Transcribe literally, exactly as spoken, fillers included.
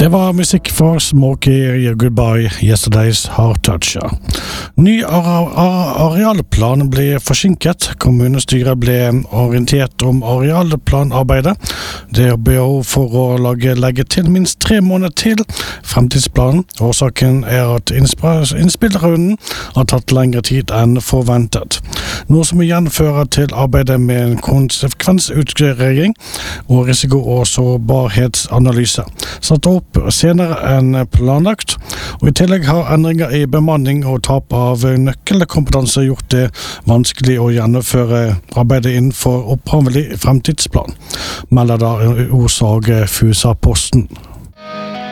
Det var musikk for Smokey Goodbye, Yesterday's Heart Toucher. Ny arealplan ble forsinket. Kommunestyret ble orientert om arealplanarbeidet. Det er behov for å lage, legge til minst tre måneder til fremtidsplanen. Årsaken er at innspillrunden har tatt lengre tid enn forventet. Noe som igjen fører til arbeidet med en konsekvensutredning og risiko- og sårbarhetsanalyse. Satt opp senere enn planlagt, og i tillegg har endringer i bemanning og tap av nøkkelkompetanse gjort det vanskelig å gjennomføre arbeidet innenfor opphavlig fremtidsplan, melder da O-sag Fusa-posten.